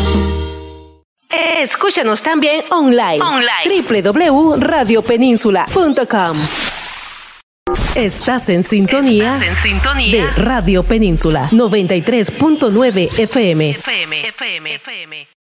Escúchanos también online. www.radiopeninsula.com. Estás en sintonía de Radio Península 93.9 FM.